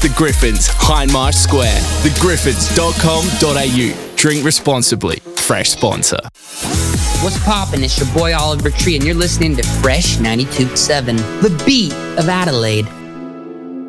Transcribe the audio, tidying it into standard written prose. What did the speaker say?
The Griffins, Hindmarsh Square. thegriffins.com.au. Drink responsibly. Fresh sponsor. What's poppin'? It's your boy Oliver Tree, and you're listening to Fresh 92.7, the beat of Adelaide.